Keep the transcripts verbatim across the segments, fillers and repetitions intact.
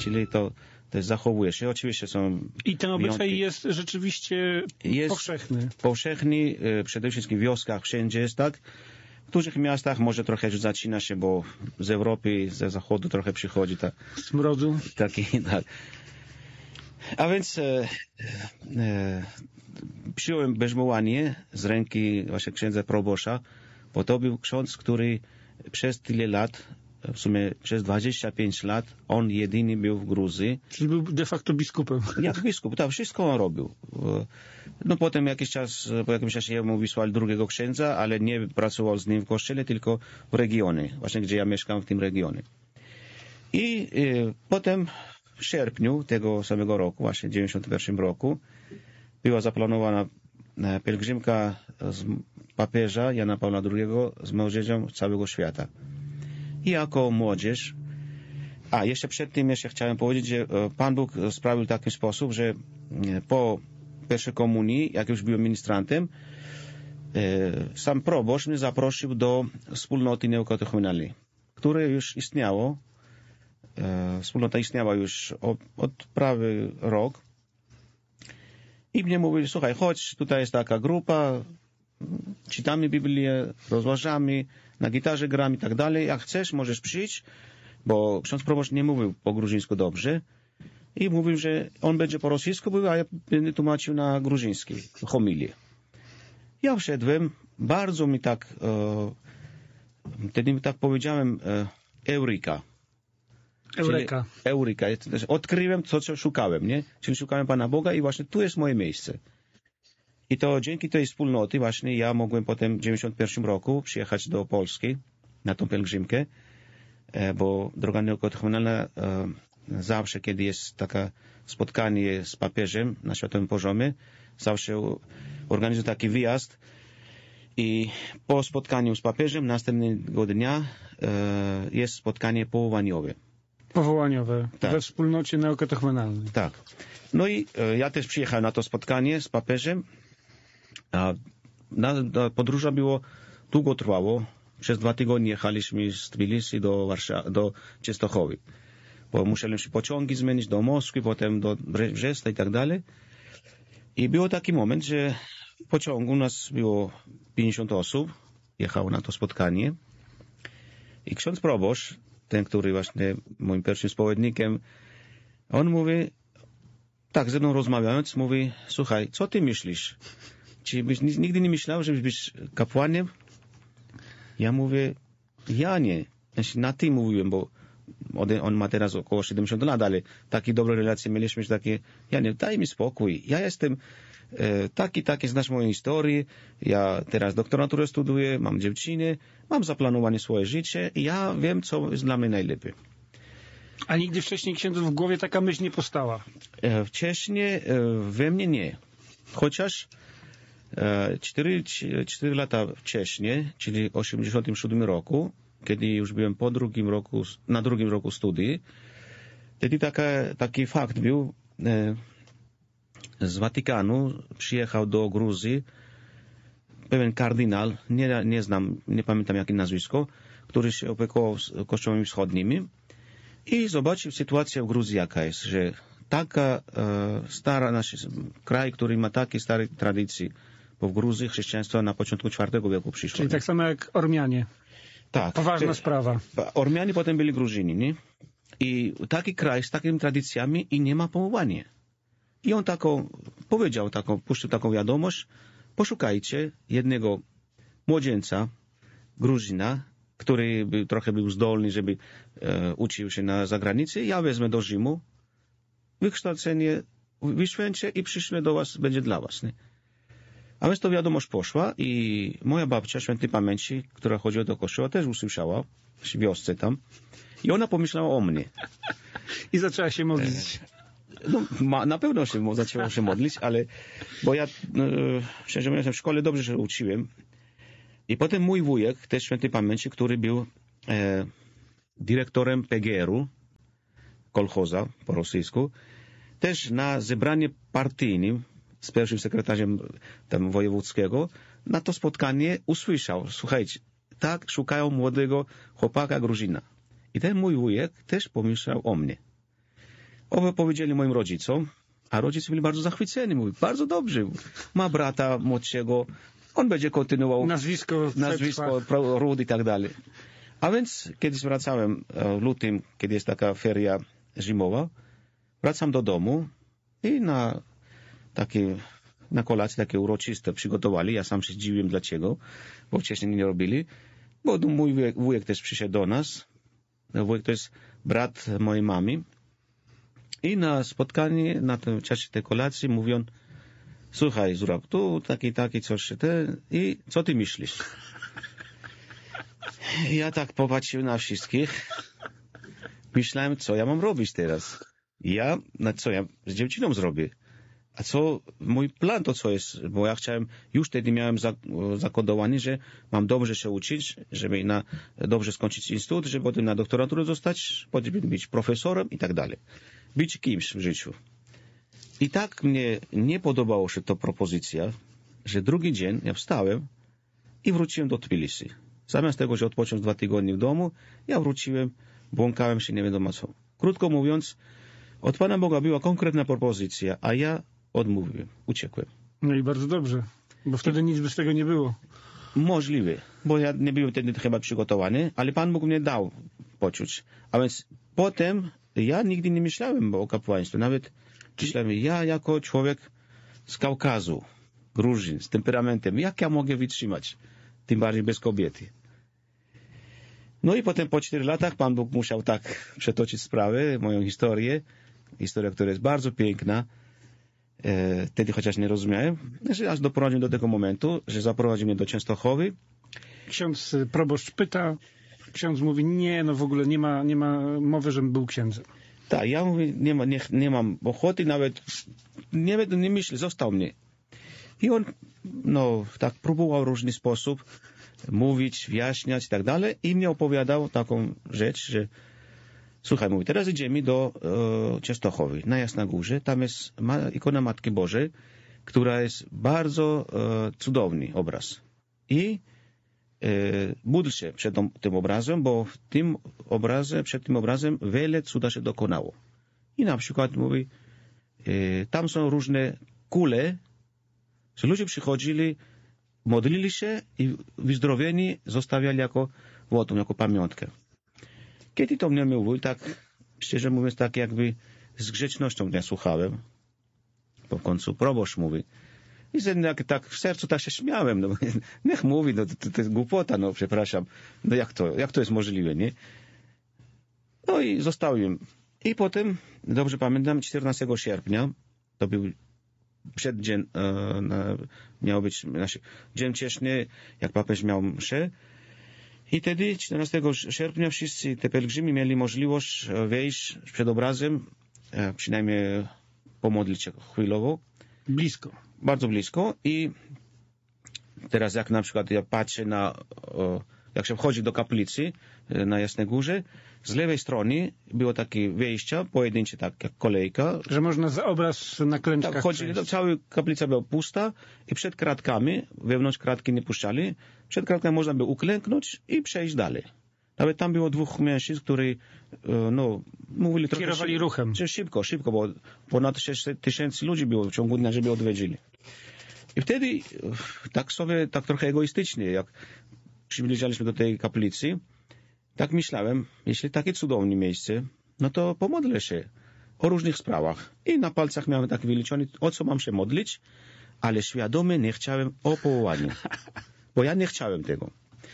czyli to, to zachowuje się. Oczywiście są I ten obyczaj wyjątki. jest rzeczywiście Jest powszechny. Powszechny, przede wszystkim w wioskach, wszędzie jest tak. W dużych miastach może trochę już zaczyna się, bo z Europy, ze zachodu trochę przychodzi ta, Smrodu. taki, tak. A więc e, e, przyjąłem bierzmowanie z ręki właśnie księdza probosza, bo to był ksiądz, który przez tyle lat, w sumie przez dwadzieścia pięć lat, on jedyny był w Gruzji. Czyli był de facto biskupem. Jak biskup, tak, wszystko on robił. No potem jakiś czas, po jakimś czasie jemu wysłali drugiego księdza, ale nie pracował z nim w kościele, tylko w regionie, właśnie gdzie ja mieszkam, w tym regionie. I y, potem w sierpniu tego samego roku, właśnie w dziewięćdziesiątym pierwszym roku, była zaplanowana pielgrzymka z papieża Jana Pawła drugiego z młodzieżą całego świata. I jako młodzież, a jeszcze przed tym jeszcze chciałem powiedzieć, że Pan Bóg sprawił w taki sposób, że po pierwszej komunii, jak już byłem ministrantem, sam proboszcz mnie zaprosił do wspólnoty neokatechumenalnej, które już istniało. Wspólnota istniała już od, od prawie rok. I mnie mówili, słuchaj, chodź, tutaj jest taka grupa, czytamy Biblię, rozważamy, na gitarze gramy i tak dalej. Jak chcesz, możesz przyjść, bo ksiądz proboszcz nie mówił po gruzińsku dobrze i mówił, że on będzie po rosyjsku mówił, a ja będę tłumaczył na gruzińskiej homilię. Ja wszedłem, bardzo mi tak, e, wtedy mi tak powiedziałem, e, Eureka. Eureka. Czyli Eureka. Odkryłem to, co szukałem, nie? Czyli szukałem Pana Boga i właśnie tu jest moje miejsce. I to dzięki tej wspólnoty właśnie ja mogłem potem w dziewięćdziesiątym pierwszym roku przyjechać do Polski na tą pielgrzymkę, bo droga neokatechumenalna zawsze, kiedy jest takie spotkanie z papieżem na światowym poziomie, zawsze organizuje taki wyjazd i po spotkaniu z papieżem następnego dnia jest spotkanie powołaniowe. Powołaniowe, tak. We wspólnocie neokatechumenalnej. Tak. No i e, ja też przyjechałem na to spotkanie z papieżem. A na, na podróża było, długo trwało. Przez dwa tygodnie jechaliśmy z Tbilisi do Warszawy, do Częstochowy. Bo musiałem się pociągi zmienić do Moskwy, potem do Brześcia i tak dalej. I był taki moment, że w pociągu nas było pięćdziesiąt osób, jechało na to spotkanie. I ksiądz proboszcz, ten, który właśnie moim pierwszym spowiednikiem, on mówi, tak ze mną rozmawiając, mówi, słuchaj, co ty myślisz? Czy byś nigdy nie myślał, żebyś być kapłanem? Ja mówię, ja nie. Znaczy, na ty mówiłem, bo on ma teraz około siedemdziesiąt lat, ale takie dobre relacje mieliśmy, że takie, ja nie, daj mi spokój. Ja jestem e, taki, taki, znasz moją historię, ja teraz doktoraturę studiuję, mam dziewczynę, mam zaplanowane swoje życie i ja wiem, co jest dla mnie najlepiej. A nigdy wcześniej księdzu w głowie taka myśl nie powstała? E, wcześniej e, we mnie nie. Chociaż e, cztery, cztery lata wcześniej, czyli w osiemdziesiątym siódmym roku, kiedy już byłem po drugim roku, na drugim roku studii, wtedy taka, taki fakt był, e, z Watykanu przyjechał do Gruzji pewien kardynał, nie, nie znam, nie pamiętam jakie nazwisko, który się opiekował kościołami wschodnimi i zobaczył sytuację w Gruzji jaka jest, że taka e, stara, nasz kraj, który ma takie stare tradycje, bo w Gruzji chrześcijaństwo na początku czwartego wieku przyszło. Czyli nie? tak samo jak Ormianie. Tak. Poważna te, sprawa. Ormianie potem byli Gruzini, nie? I taki kraj z takimi tradycjami i nie ma powołania. I on taką, powiedział taką, puścił taką wiadomość, poszukajcie jednego młodzieńca, Gruzina, który był, trochę był zdolny, żeby e, uczył się na zagranicy, ja wezmę do Rzymu, wykształcenie wyświęcę i przyszłe do was, będzie dla was, nie? A więc to wiadomość poszła i moja babcia świętej pamięci, która chodziła do kościoła, też usłyszała w wiosce tam i ona pomyślała o mnie. I zaczęła się modlić. No, ma, na pewno się zaczęła się modlić, ale bo ja, no, szczerze mówiąc, w szkole dobrze się uczyłem. I potem mój wujek, też świętej pamięci, który był e, dyrektorem P G R-u, kolchoza po rosyjsku, też na zebranie partyjnym z pierwszym sekretarzem tam wojewódzkiego, na to spotkanie usłyszał, słuchajcie, tak szukają młodego chłopaka Gruzina. I ten mój wujek też pomyślał o mnie. powiedzieli moim rodzicom, a rodzice byli bardzo zachwyceni. Mówi, bardzo dobrze. Ma brata młodszego, on będzie kontynuował nazwisko, nazwisko ród i tak dalej. A więc, kiedy wracałem w lutym, kiedy jest taka feria zimowa, wracam do domu i na takie, na kolację takie uroczyste przygotowali. Ja sam się zdziwiłem dlaczego, bo wcześniej nie robili. Bo mój wujek, wujek też przyszedł do nas. Wujek to jest brat mojej mamy. I na spotkanie, na tym czasie tej kolacji mówią, słuchaj, Zurab, tu taki, taki, coś, te, i co ty myślisz? Ja tak popatrzyłem na wszystkich. Myślałem, co ja mam robić teraz. Ja, na co ja z dziewczyną zrobię? A co, mój plan to co jest? Bo ja chciałem, już wtedy miałem zakodowany, że mam dobrze się uczyć, żeby na, dobrze skończyć instytut, żeby potem na doktoraturę zostać, potem być profesorem i tak dalej. Być kimś w życiu. I tak mnie nie podobało się ta propozycja, że drugi dzień ja wstałem i wróciłem do Tbilisi. Zamiast tego, że odpocząć dwa tygodnie w domu, ja wróciłem, błąkałem się nie wiadomo co. Krótko mówiąc, od Pana Boga była konkretna propozycja, a ja odmówiłem, uciekłem. No i bardzo dobrze, bo wtedy nic by z tego nie było. Możliwe, bo ja nie byłem wtedy chyba przygotowany, ale Pan Bóg mnie dał poczuć. A więc potem ja nigdy nie myślałem o kapłaństwie. Nawet myślałem, ja jako człowiek z Kaukazu, Gruzin, z temperamentem, jak ja mogę wytrzymać? Tym bardziej bez kobiety. No i potem po czterech latach Pan Bóg musiał tak przetoczyć sprawę, moją historię, historia, która jest bardzo piękna. E, wtedy chociaż nie rozumiałem, że aż doprowadził do tego momentu, że zaprowadził mnie do Częstochowy. Ksiądz proboszcz pyta, ksiądz mówi, nie, no w ogóle nie ma, nie ma mowy, żebym był księdzem. Tak, ja mówię, nie, ma, nie, nie mam ochoty, nawet nie, nie myślę, został mnie. I on, no, tak próbował w różny sposób mówić, wyjaśniać i tak dalej i mnie opowiadał taką rzecz, że słuchaj, mówi, teraz idziemy do e, Częstochowy, na Jasnogórze, tam jest ma, ikona Matki Bożej, która jest bardzo e, cudowny obraz. I e, módl się przed tym, tym obrazem, bo w tym obrazie, przed tym obrazem wiele cuda się dokonało. I na przykład mówi, e, tam są różne kule, że ludzie przychodzili, modlili się i wyzdrowieni zostawiali jako wotum, jako pamiątkę. Kiedy to mnie mówił, tak szczerze mówiąc, tak jakby z grzecznością ja słuchałem, bo w końcu proboszcz mówi. I jak, tak w sercu tak się śmiałem, no, niech mówi, no, to, to jest głupota, no przepraszam, no jak to, jak to jest możliwe, nie? No i zostałem. I potem, dobrze pamiętam, czternastego sierpnia, to był przeddzień, e, na, miał być znaczy, dzień cieszny, jak papież miał mszę. I wtedy, czternastego sierpnia, wszyscy te pielgrzymi mieli możliwość wejść przed obrazem, e, przynajmniej pomodlić się chwilowo. Blisko. Bardzo blisko. I teraz jak na przykład ja patrzę na, o, jak się wchodzi do kaplicy e, na Jasnej Górze, z lewej strony było takie wejście, pojedyncze, tak jak kolejka. Że można za obraz na klęczkach tak, chodzi, to cała kaplica była pusta i przed kratkami, wewnątrz kratki nie puszczali, przed kratkami można było uklęknąć i przejść dalej. Nawet tam było dwóch mężczyzn, którzy no, mówili trochę... Kierowali ruchem. Szybko, szybko, bo ponad sześć tysięcy ludzi było w ciągu dnia, żeby odwiedzili. I wtedy tak sobie, tak trochę egoistycznie, jak przybliżaliśmy do tej kaplicy, tak myślałem, jeśli takie cudowne miejsce, no to pomodlę się o różnych sprawach. I na palcach miałem tak wyliczone, o co mam się modlić, ale świadomie nie chciałem o powołaniu. Bo ja nie chciałem tego.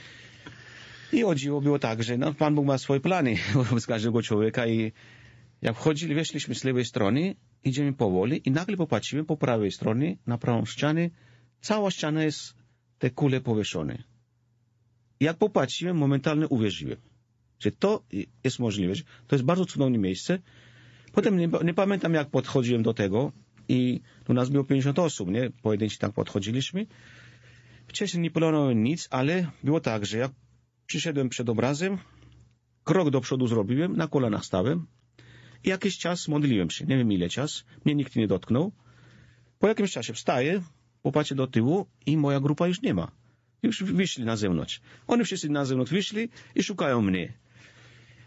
I o dziwo było tak, że no, Pan Bóg ma swoje plany z każdego człowieka i jak wchodzili, weszliśmy z lewej strony, idziemy powoli i nagle popatrzyłem po prawej stronie, na prawą ścianę, cała ściana jest te kule powieszone. Jak popatrzyłem, momentalnie uwierzyłem, że to jest możliwe, że to jest bardzo cudowne miejsce. Potem nie, nie pamiętam, jak podchodziłem do tego i u nas było pięćdziesiąt osób, nie? Pojedynczy tak podchodziliśmy. Wcześniej nie planowałem nic, ale było tak, że jak przyszedłem przed obrazem, krok do przodu zrobiłem, na kolanach stałem i jakiś czas modliłem się, nie wiem ile czas, mnie nikt nie dotknął. Po jakimś czasie wstaję, popatrzę do tyłu i moja grupa już nie ma. Już wyszli na zewnątrz. Oni wszyscy na zewnątrz wyszli i szukają mnie.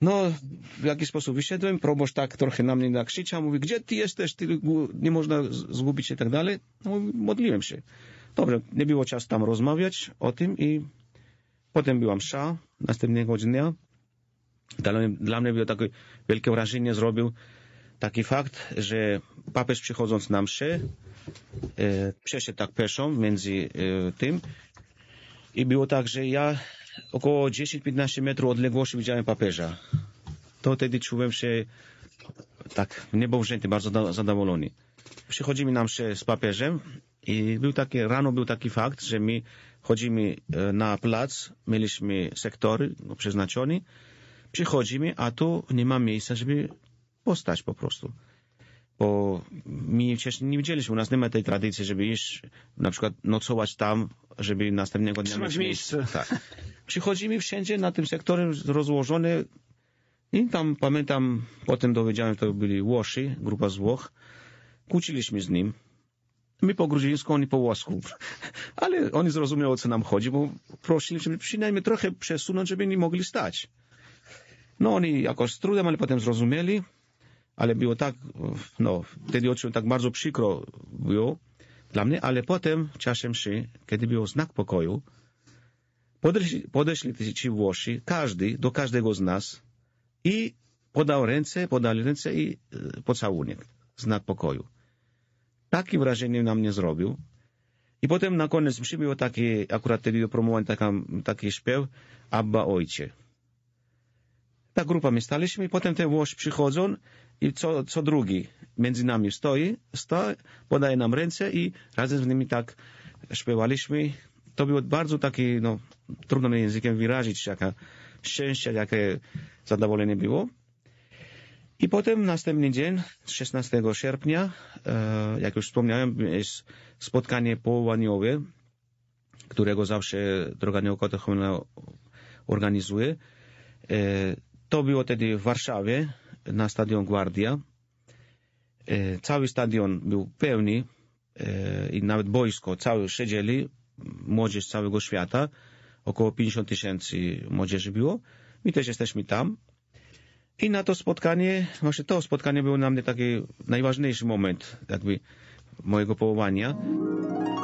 No, w jakiś sposób wyszedłem, proboszcz tak trochę na mnie nakrzyczał, mówi, gdzie ty jesteś, ty, nie można zgubić się i tak dalej. No, modliłem się. Dobrze, nie było czasu tam rozmawiać o tym i potem była msza następnego dnia. Dla mnie, dla mnie było takie wielkie wrażenie zrobił taki fakt, że papież przychodząc na mszę, e, przeszedł tak peszą między e, tym i było tak, że ja około dziesięć piętnaście metrów odległości widziałem papieża. To wtedy czułem się tak niebowzięty, bardzo zadowolony. Przychodzimy na mszę z papieżem i był taki, rano był taki fakt, że my chodzimy na plac, mieliśmy sektory no, przeznaczone, przychodzimy, a tu nie ma miejsca, żeby postać po prostu. Bo my wcześniej nie widzieliśmy, u nas nie ma tej tradycji, żeby iść na przykład nocować tam, żeby następnego dnia mieć miejsce. miejsce. Tak. Przychodzimy wszędzie na tym sektorze rozłożone i tam pamiętam, potem dowiedziałem, to byli Włosi, grupa z Włoch. Kłóciliśmy z nim. My po gruzińsku, oni po włosku. Ale oni zrozumieli, o co nam chodzi, bo prosili, żeby przynajmniej trochę przesunąć, żeby nie mogli stać. No oni jakoś z trudem, ale potem zrozumieli. Ale było tak, no, wtedy oczywiście tak bardzo przykro było dla mnie, ale potem w czasie mszy, kiedy był znak pokoju, podeszli, podeszli ci Włosi, każdy, do każdego z nas i podał ręce, podali ręce i e, pocałunek, znak pokoju. Takie wrażenie na mnie zrobił. I potem na koniec mszy było taki, akurat wtedy promowany taki śpiew, Abba Ojcze. Ta grupa my staliśmy i potem te Włosi przychodzą i co, co drugi między nami stoi, stoi, podaje nam ręce i razem z nimi tak śpiewaliśmy. To było bardzo takie, no, trudno mi językiem wyrazić, jaka szczęście, jakie zadowolenie było. I potem następny dzień, szesnastego sierpnia, e, jak już wspomniałem, jest spotkanie powołaniowe, którego zawsze Droga Nieokotechomna organizuje. E, to było wtedy w Warszawie, na stadion Guardia. E, cały stadion był pełny e, i nawet boisko, całe siedzieli, młodzież z całego świata, około pięćdziesiąt tysięcy młodzieży było. My też jesteśmy tam. I na to spotkanie, właśnie to spotkanie było dla mnie taki najważniejszy moment jakby mojego powołania.